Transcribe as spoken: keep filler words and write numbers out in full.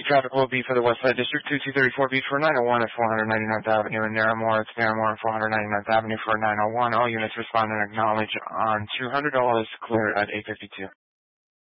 traffic will be for the West Side District, two two three four B for nine oh one at four ninety-ninth Avenue in Narramore. It's Narramore and four ninety-ninth Avenue for nine oh one. All units respond and acknowledge on two hundred dollars clear at eight fifty-two.